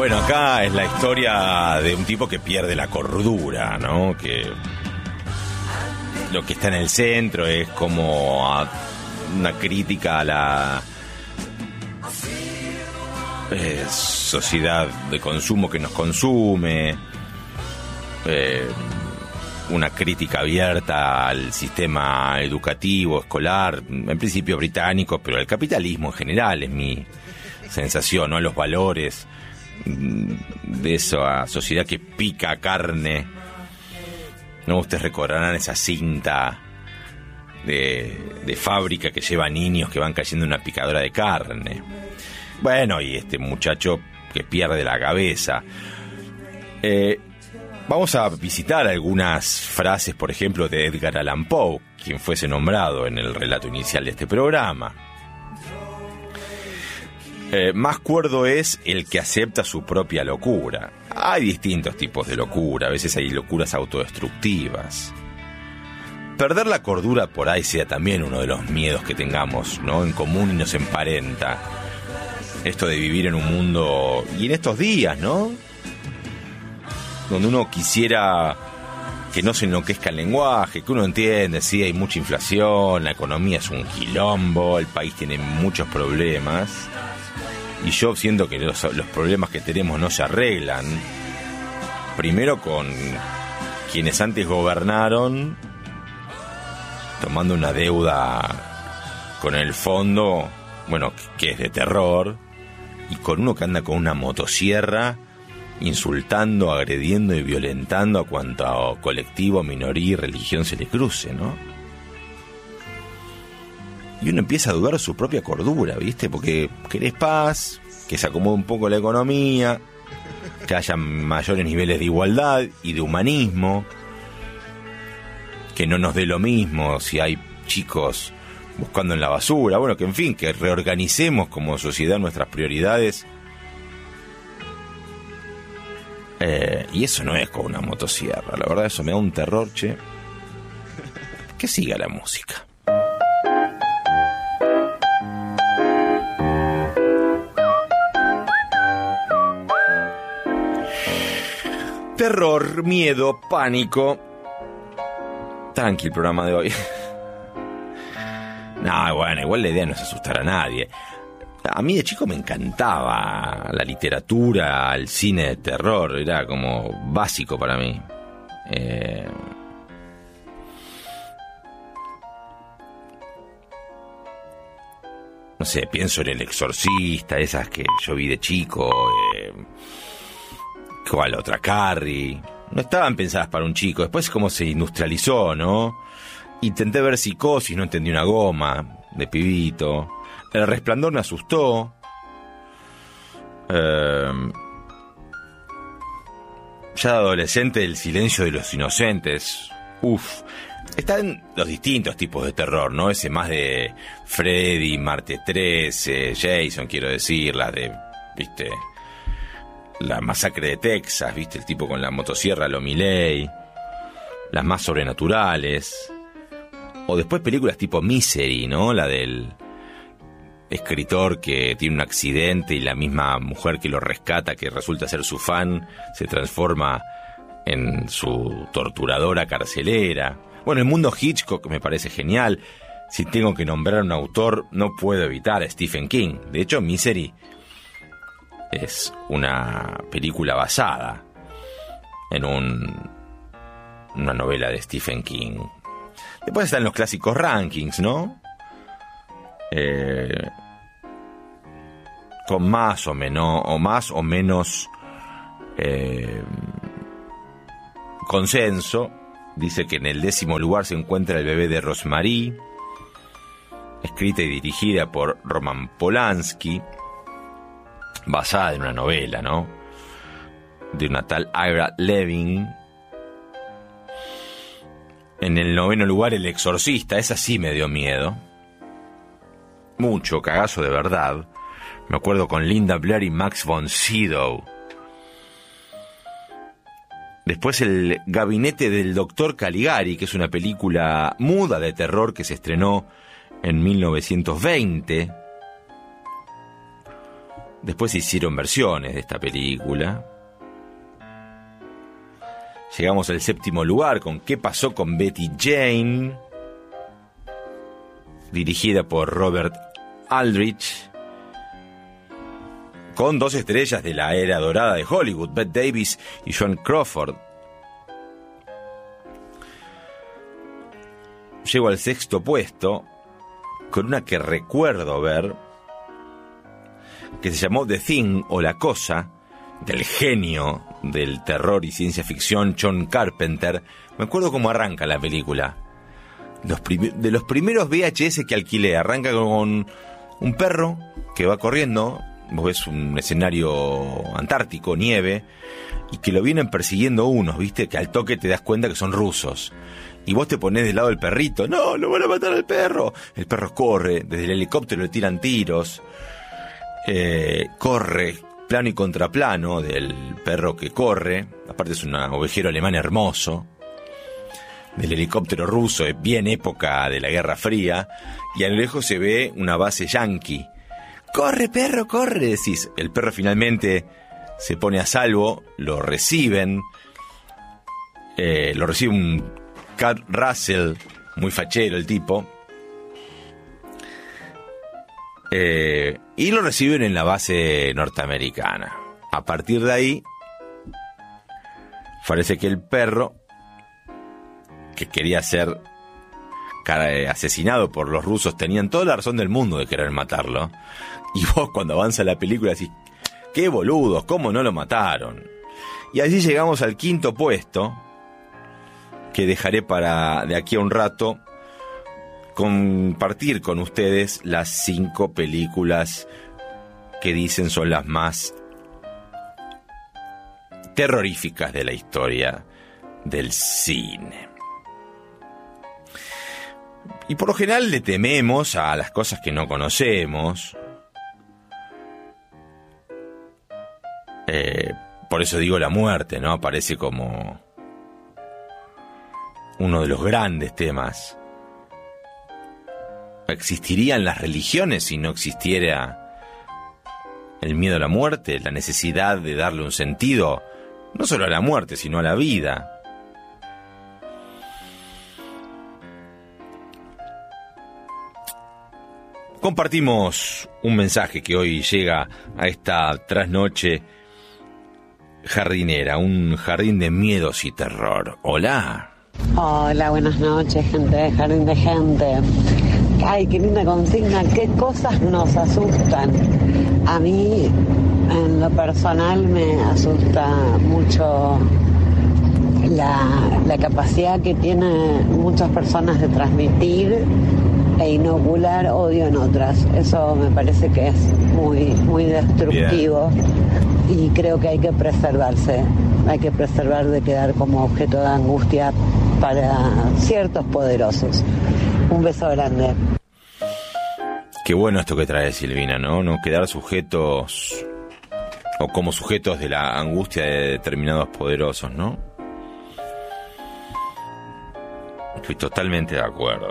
Bueno, acá es la historia de un tipo que pierde la cordura, ¿no? Que lo que está en el centro es como una crítica a la sociedad de consumo que nos consume, una crítica abierta al sistema educativo, escolar, en principio británico, pero al capitalismo en general, es mi sensación, ¿no? A los valores de esa sociedad que pica carne. No, ustedes recordarán esa cinta de fábrica que lleva niños que van cayendo en una picadora de carne. Bueno, y este muchacho que pierde la cabeza. Vamos a visitar algunas frases, por ejemplo, de Edgar Allan Poe, quien fuese nombrado en el relato inicial de este programa. Más cuerdo es el que acepta su propia locura. Hay distintos tipos de locura, a veces hay locuras autodestructivas. Perder la cordura por ahí sea también uno de los miedos que tengamos, ¿no? En común y nos emparenta. Esto de vivir en un mundo, y en estos días, ¿no? Donde uno quisiera que no se enloquezca el lenguaje, que uno entiende, sí, hay mucha inflación, la economía es un quilombo, el país tiene muchos problemas. Y yo siento que los problemas que tenemos no se arreglan. Primero con quienes antes gobernaron, tomando una deuda con el fondo, bueno, que es de terror, y con uno que anda con una motosierra, insultando, agrediendo y violentando a cuanto colectivo, minoría y religión se le cruce, ¿no? Y uno empieza a dudar de su propia cordura, ¿viste? Porque querés paz, que se acomode un poco la economía, que haya mayores niveles de igualdad y de humanismo, que no nos dé lo mismo si hay chicos buscando en la basura, bueno, que en fin, que reorganicemos como sociedad nuestras prioridades. Y eso no es con una motosierra, la verdad eso me da un terror, che. Que siga la música. Terror, miedo, pánico. Tranqui el programa de hoy. No, bueno, igual la idea no es asustar a nadie. A mí de chico me encantaba la literatura, el cine de terror, era como básico para mí. No sé, pienso en El Exorcista, esas que yo vi de chico. ¿Cuál otra? Carrie. No estaban pensadas para un chico. Después como se industrializó, ¿no? Intenté ver Psicosis, no entendí una goma de pibito. El Resplandor me asustó. Ya de adolescente, El Silencio de los Inocentes. Uf. Están los distintos tipos de terror, ¿no? Ese más de Freddy, Martes 13, Jason, quiero decir, las de, ¿viste? La Masacre de Texas, ¿viste? El tipo con la motosierra, lo Miley. Las más sobrenaturales. O después películas tipo Misery, ¿no? La del escritor que tiene un accidente y la misma mujer que lo rescata, que resulta ser su fan, se transforma en su torturadora carcelera. Bueno, el mundo Hitchcock me parece genial. Si tengo que nombrar a un autor, no puedo evitar a Stephen King. De hecho, Misery es una película basada en una novela de Stephen King. Después están los clásicos rankings, ¿no? Con más o menos consenso. Dice que en el 10º lugar se encuentra El bebé de Rosemary, escrita y dirigida por Roman Polanski, basada en una novela, ¿no? De una tal Ira Levin. En el 9º lugar, El Exorcista. Esa sí me dio miedo. Mucho, cagazo de verdad. Me acuerdo con Linda Blair y Max von Sydow. Después El Gabinete del Doctor Caligari, que es una película muda de terror que se estrenó en 1920. Después se hicieron versiones de esta película. Llegamos al 7º lugar con ¿Qué pasó con Betty Jane?, dirigida por Robert Aldrich, con 2 estrellas de la era dorada de Hollywood, Bette Davis y Joan Crawford. Llego al 6º puesto con una que recuerdo ver, que se llamó The Thing, o La Cosa, del genio del terror y ciencia ficción John Carpenter. Me acuerdo cómo arranca la película. De los primeros VHS que alquilé, arranca con un perro que va corriendo. Vos ves un escenario antártico, nieve, y que lo vienen persiguiendo unos, ¿viste? Que al toque te das cuenta que son rusos. Y vos te ponés del lado del perrito. ¡No, lo van a matar al perro! El perro corre, desde el helicóptero le tiran tiros. Corre plano y contraplano del perro que corre. Aparte es un ovejero alemán hermoso. Del helicóptero ruso, es bien época de la Guerra Fría. Y a lo lejos se ve una base yanqui. ¡Corre, perro, corre! Decís. El perro finalmente se pone a salvo. Lo reciben. Lo recibe un Kurt Russell, muy fachero el tipo. Y lo reciben en la base norteamericana. A partir de ahí, parece que el perro, que quería ser asesinado por los rusos, tenían toda la razón del mundo de querer matarlo. Y vos, cuando avanza la película, decís: ¡qué boludos! ¿Cómo no lo mataron? Y así llegamos al 5º puesto, que dejaré para de aquí a un rato compartir con ustedes las 5 películas que dicen son las más terroríficas de la historia del cine. Y por lo general le tememos a las cosas que no conocemos. Por eso digo la muerte, ¿no? Aparece como uno de los grandes temas. ¿Existirían las religiones si no existiera el miedo a la muerte? La necesidad de darle un sentido, no solo a la muerte, sino a la vida. Compartimos un mensaje que hoy llega a esta trasnoche jardinera, un jardín de miedos y terror. Hola. Hola, buenas noches, gente de Jardín de Gente. Ay, qué linda consigna. ¿Qué cosas nos asustan? A mí, en lo personal, me asusta mucho la capacidad que tienen muchas personas de transmitir e inocular odio en otras. Eso me parece que es muy destructivo. Bien. Y creo que hay que preservarse. Hay que preservar de quedar como objeto de angustia para ciertos poderosos. Un beso grande. Qué bueno esto que trae Silvina, ¿no? No quedar sujetos o como sujetos de la angustia de determinados poderosos, ¿no? Estoy totalmente de acuerdo.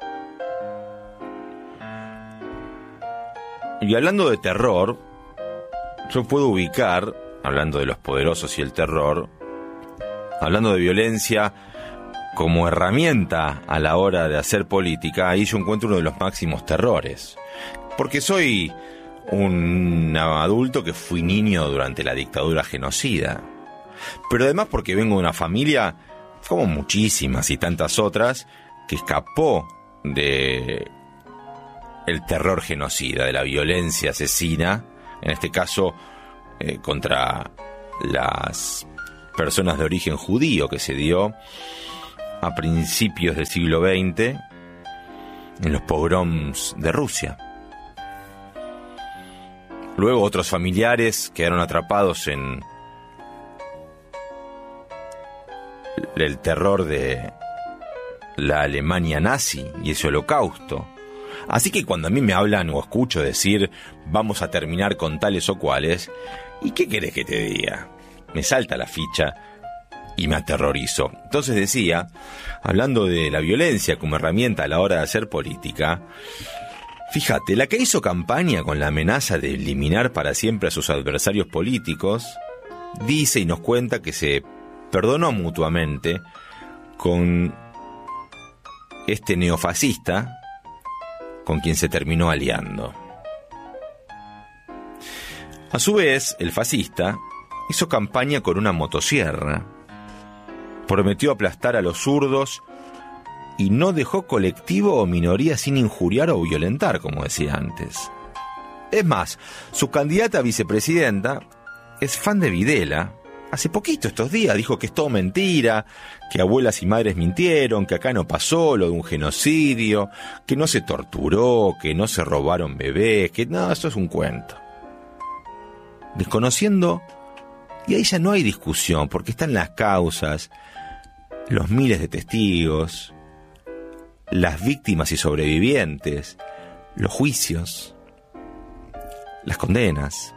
Y hablando de terror, yo puedo ubicar, hablando de los poderosos y el terror, hablando de violencia como herramienta a la hora de hacer política, ahí yo encuentro uno de los máximos terrores. Porque soy un adulto que fui niño durante la dictadura genocida. Pero además porque vengo de una familia, como muchísimas y tantas otras, que escapó de el terror genocida, de la violencia asesina, en este caso contra las personas de origen judío, que se dio a principios del siglo XX en los pogroms de Rusia. Luego otros familiares quedaron atrapados en el terror de la Alemania nazi y ese holocausto. Así que cuando a mí me hablan o escucho decir vamos a terminar con tales o cuales, ¿y qué querés que te diga? Me salta la ficha y me aterrorizo. Entonces decía, hablando de la violencia como herramienta a la hora de hacer política, Fíjate, la que hizo campaña con la amenaza de eliminar para siempre a sus adversarios políticos, dice y nos cuenta que se perdonó mutuamente con este neofascista con quien se terminó aliando. A su vez, el fascista hizo campaña con una motosierra, prometió aplastar a los zurdos y no dejó colectivo o minoría sin injuriar o violentar, como decía antes. Es más, su candidata a vicepresidenta es fan de Videla. Hace poquito, estos días, dijo que es todo mentira, que abuelas y madres mintieron, que acá no pasó lo de un genocidio, que no se torturó, que no se robaron bebés, que no, eso es un cuento. Desconociendo, y ahí ya no hay discusión, porque están las causas, los miles de testigos, las víctimas y sobrevivientes, los juicios, las condenas.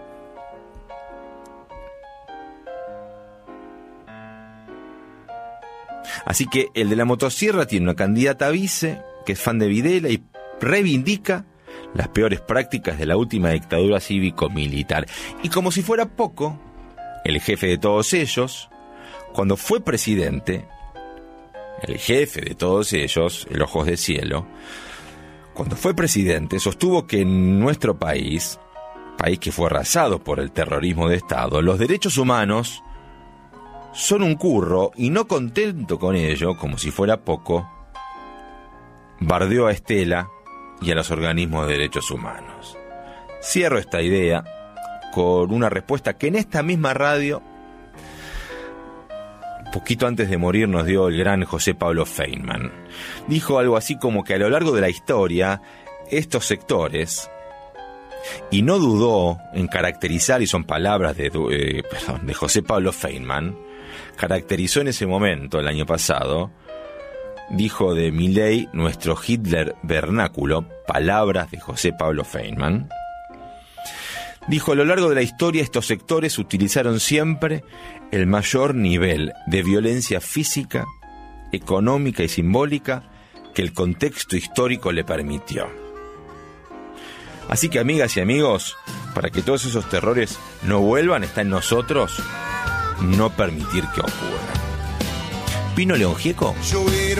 Así que el de la motosierra tiene una candidata a vice que es fan de Videla y reivindica las peores prácticas de la última dictadura cívico-militar. Y como si fuera poco, el jefe de todos ellos, cuando fue presidente, el jefe de todos ellos, el Ojos de Cielo, cuando fue presidente, sostuvo que en nuestro país que fue arrasado por el terrorismo de Estado, los derechos humanos son un curro, y no contento con ello, como si fuera poco, bardeó a Estela y a los organismos de derechos humanos. Cierro esta idea con una respuesta que en esta misma radio, poquito antes de morir, nos dio el gran José Pablo Feynman. Dijo algo así como que a lo largo de la historia, estos sectores, y no dudó en caracterizar, y son palabras de José Pablo Feynman, caracterizó en ese momento, el año pasado, dijo de Milei, nuestro Hitler vernáculo, palabras de José Pablo Feynman. Dijo, a lo largo de la historia estos sectores utilizaron siempre el mayor nivel de violencia física, económica y simbólica que el contexto histórico le permitió. Así que, amigas y amigos, para que todos esos terrores no vuelvan, está en nosotros no permitir que ocurra. ¿Pino León Gieco?